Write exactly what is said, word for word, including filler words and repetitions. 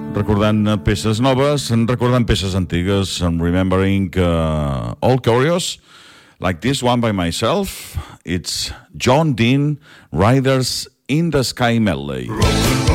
recordant peces noves, recordant peces antigues, and remembering uh, old choreos, like this one by myself. It's John Dean, Riders in the Sky medley.